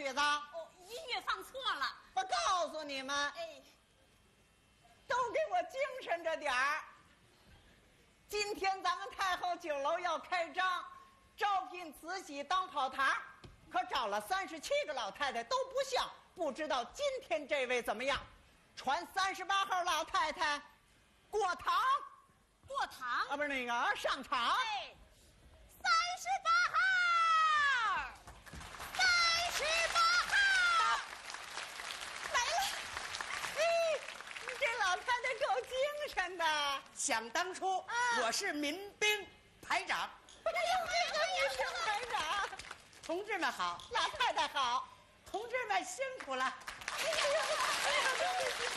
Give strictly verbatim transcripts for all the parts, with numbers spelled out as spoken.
曲子？ 哦，音乐放错了。 我告诉你们， 哎， 都给我精神着点儿。今天咱们太后酒楼要开张，招聘慈禧当跑堂，可找了三十七个老太太都不像，不知道今天这位怎么样？传三十八号老太太过堂， 过堂啊，不是那个上场。 哎，三十八号，三十八号来了。嘿，你这老太太够精神的。 想当初， 啊我是民兵排长。 哎呦，这个民兵排长， 同志们好， 老太太好。 同志们辛苦了。 哎呀呀，哎呀，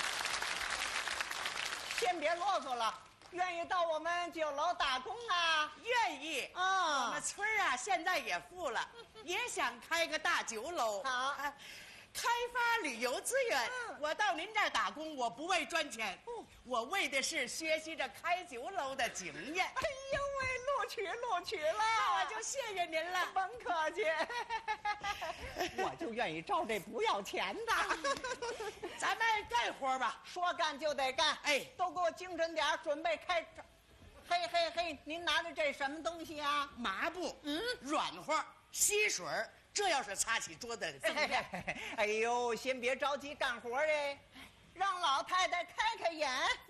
先别啰嗦了，愿意到我们酒楼打工啊？ 愿意啊我们村儿啊，现在也富了，也想开个大酒楼。 好啊开发旅游资源。 嗯我到您这儿打工，我不为赚钱，我为的是学习着开酒楼的经验。 哎呦喂，录取录取了， 那我就谢谢您了。 甭客气，我就愿意招这不要钱的。 咱们干活吧。 说干就得干， 哎都给我精神点儿，准备开张。嘿嘿嘿，您拿的这什么东西啊？ 麻布，嗯，软和，吸水儿，这要是擦起桌子锃亮。 哎呦，先别着急干活哎，让老太太开开眼， 走，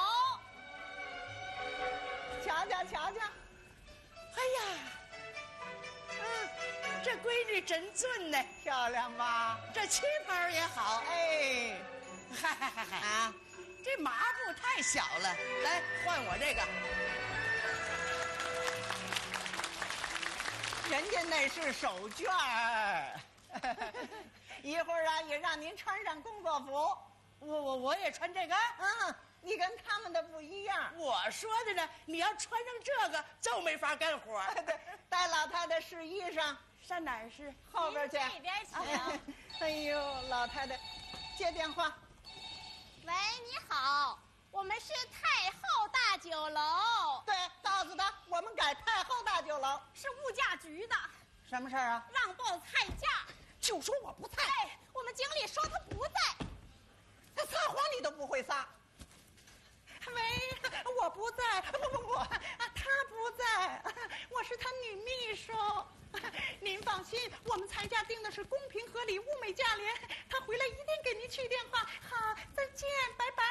瞧瞧瞧瞧。 哎呀，嗯，这闺女真俊呢， 漂亮吧？ 这旗袍也好。 哎， 嗨嗨嗨嗨啊， 这麻布太小了，来换我这个。 人家那是手绢儿。一会儿啊，也让您穿上工作服。 我我我也穿这个。 嗯，你跟他们的不一样。 我说的呢，你要穿上这个就没法干活。 对，带老太太试衣裳， 上哪儿是？ 后边去。 您这边请。 哎呦，老太太，接电话。 喂，你好，我们是太后大酒楼， 对，告诉他我们改太后大酒楼。 是物价局的， 什么事儿啊？ 让报菜价。 就说我不在。 哎，我们经理说他不在。 他撒谎你都不会撒。喂，我不在，不不不，他不在，我是他女秘书。您放心，我们菜价定的是公平合理、物美价廉。他回来一定给您去电话。好，再见，拜拜。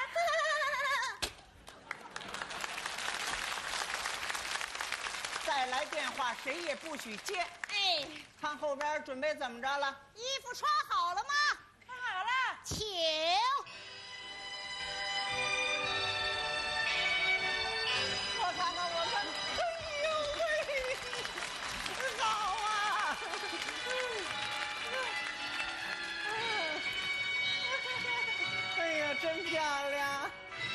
再来电话，谁也不许接。 哎， 看后边准备怎么着了？ 衣服穿好了吗？ 看好了。 请。 我看看，我看看，哎呦喂，好啊！哎呀，真漂亮！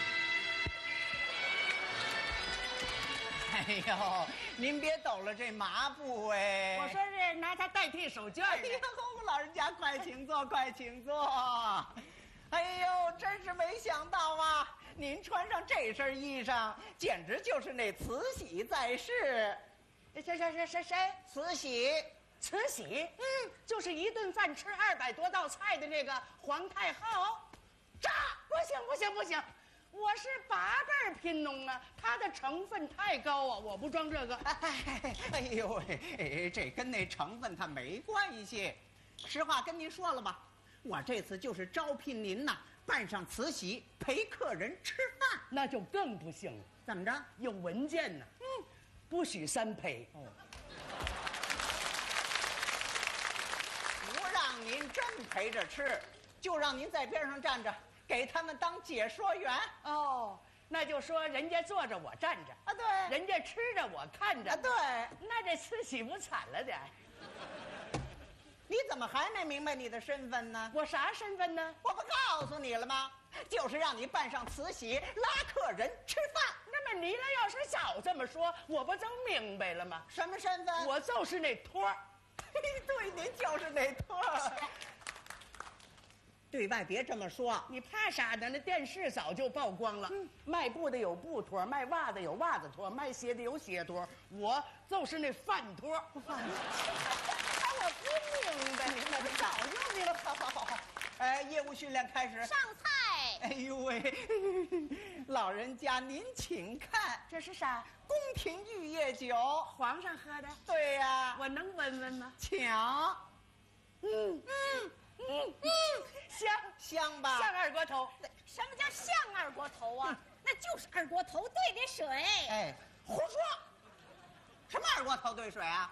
哎呦，您别抖了这麻布哎！ 我说是拿它代替手绢呢。 哎呦，老人家快请坐，快请坐。哎呦，真是没想到啊！您穿上这身衣裳，简直就是那慈禧在世。 谁谁谁谁谁？ 慈禧， 慈禧，嗯，就是一顿饭吃二百多道菜的那个皇太后。炸！不行不行不行，我是八辈儿贫农啊，它的成分太高啊，我不装这个。 哎，哎呦喂，这跟那成分它没关系。实话跟您说了吧，我这次就是招聘您呐，扮上慈禧陪客人吃饭。 那就更不行了， 怎么着？ 有文件呢。嗯，不许三陪。 哦，不让您真陪着吃，就让您在边上站着，给他们当解说员。 哦，那就说人家坐着我站着啊，对， 人家吃着我看着啊，对。 那这慈禧不惨了点？ 你怎么还没明白你的身份呢？ 我啥身份呢？ 我不告诉你了吗？就是让你扮上慈禧拉客人吃饭。 那么你俩要是早这么说，我不就明白了吗？ 什么身份？ 我就是那托儿。 对，您就是那托儿。对外别这么说。 你怕啥呢？那电视早就曝光了。嗯，卖布的有布托，卖袜子有袜子托，卖鞋的有鞋托，我就是那饭托。 饭托。 我不明白， 明白的早就明白。好好好好，哎，业务训练开始。 上菜。 哎呦喂，老人家您请看， 这是啥？ 宫廷玉液酒， 皇上喝的。 对呀， 我能闻闻吗？ 请。 嗯嗯嗯嗯，香香吧？ 像二锅头。 什么叫像二锅头啊？那就是二锅头兑的水。 哎，胡说！什么二锅头兑水啊？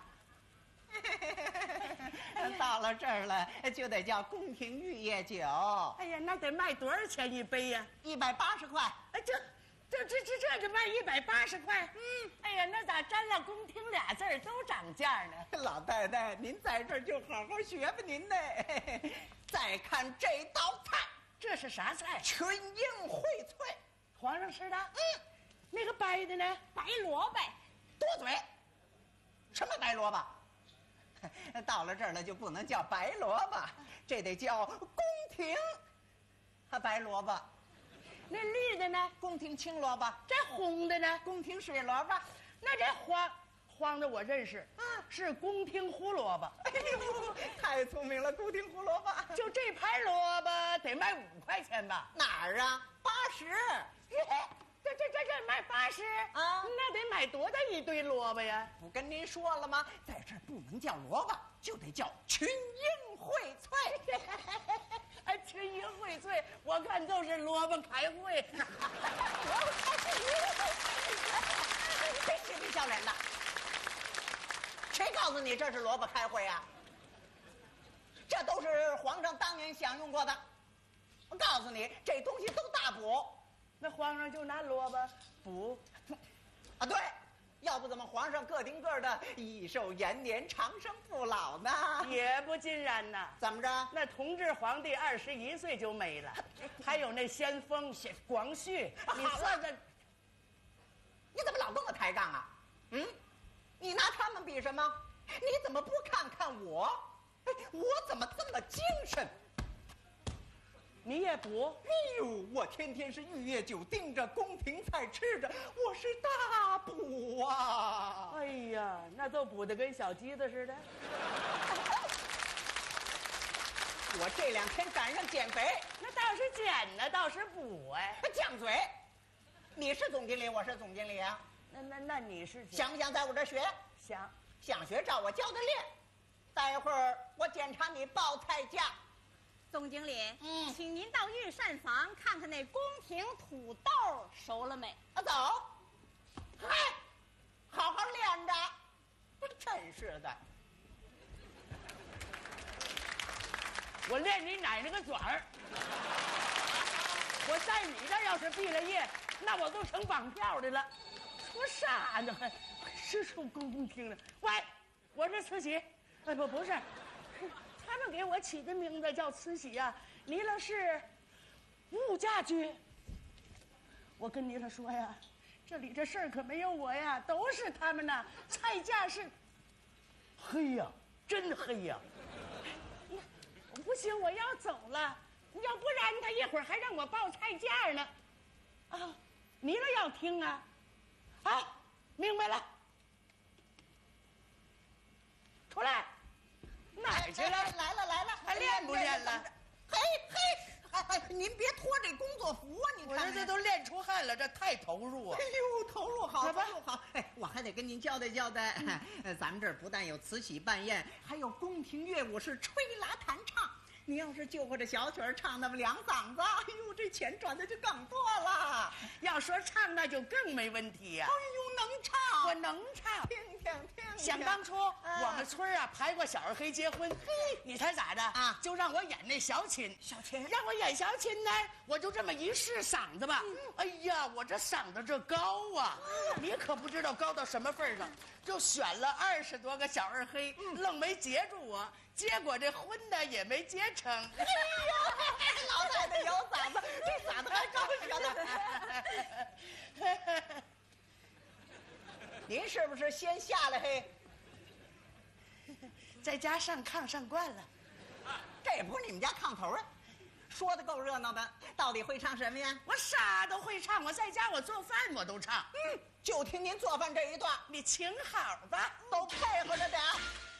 到了这儿了，就得叫宫廷玉液酒。 哎呀，那得卖多少钱一杯呀？ 一百八十块。 哎，这这这这这就卖一百八十块。嗯，哎呀，那咋沾了宫廷俩字儿都涨价呢？ 老太太，您在这儿就好好学吧您的。再看这道菜， 这是啥菜？ 群英荟萃。 皇上吃的？ 嗯， 那个白的呢？ 白萝卜。 多嘴。什么白萝卜？到了这儿了就不能叫白萝卜，这得叫宫廷啊白萝卜。 那绿的呢？ 宫廷青萝卜。 这红的呢？ 宫廷水萝卜。 那这黄黄的我认识， 啊， 是宫廷胡萝卜。 哎呦，太聪明了，宫廷胡萝卜。 就这盘萝卜得卖五块钱吧？ 哪儿啊？八十。 这这这这卖八十啊？ 那得买多大一堆萝卜呀？ 不跟您说了吗？在这儿不能叫萝卜，就得叫群英荟萃。 哎，群英荟萃，我看就是萝卜开会。 萝卜开会，别嬉皮笑脸的。谁告诉你这是萝卜开会啊？这都是皇上当年享用过的。我告诉你，这东西都大补。 那皇上就拿萝卜补啊？对，要不怎么皇上个顶个的益寿延年、长生不老呢？ 也不尽然呐。 怎么着？ 那同治皇帝二十一岁就没了，还有那先锋广旭，你算算， 你怎么老跟我抬杠啊？嗯，你拿他们比什么？你怎么不看看我？哎，我怎么这么精神？ 你也补？ 哎呦，我天天是玉液酒盯着，宫廷菜吃着，我是大补啊！ 哎呀，那都补得跟小鸡子似的。 我这两天赶上减肥， 那倒是减呢，倒是补哎。 犟嘴！你是总经理，我是总经理啊。 那那那你是想不想在我这儿学？ 想。 想学，照我教的练。待会儿我检查你报菜价。 总经理， 嗯， 请您到御膳房看看那宫廷土豆熟了没？ 啊，走。嗨，好好练着。真是的。 我练你奶奶个爪儿！我在你这儿要是毕了业，那我都成绑票的了。说啥呢？还是说宫廷了？喂，我是慈禧。哎，不不是。他们给我起的名字叫慈禧呀、啊，你了是物价局。我跟你了说呀，这里这事儿可没有我呀，都是他们呐。菜价是黑呀，真黑呀。不行，我要走了，要不然他一会儿还让我报菜价呢。啊，你了要听啊？啊，明白了。出来。哪儿去了？ 来了来了， 还练不练了？ 嘿嘿，哎哎，您别脱这工作服啊！你看， 我这这都练出汗了，这太投入啊！ 哎呦，投入好， 投入好。哎，我还得跟您交代交代，嗯、咱们这儿不但有慈禧办宴，还有宫廷乐舞是吹拉弹唱。你要是就会这小曲儿唱那么两嗓子，哎呦，这钱赚的就更多了。 要说唱，那就更没问题呀、啊。 哎呦，能唱， 我能唱。 听听听。 想当初、啊、我们村啊排过小二黑结婚，嘿，你猜咋的啊？ 就让我演那小琴， 小琴， 让我演小琴呢，我就这么一试嗓子吧，嗯、哎呀，我这嗓子这高啊，嗯、你可不知道高到什么份上，就选了二十多个小二黑，嗯、愣没接住我。结果这婚呢也没结成。哎呀，老太太有嗓子，这嗓子还高着呢。您是不是先下来嘿？ 在家上炕上惯了。 这也不是你们家炕头啊，说的够热闹的。到底会唱什么呀？ 我啥都会唱，我在家我做饭我都唱。 嗯，就听您做饭这一段， 你请好吧， 都配合着点。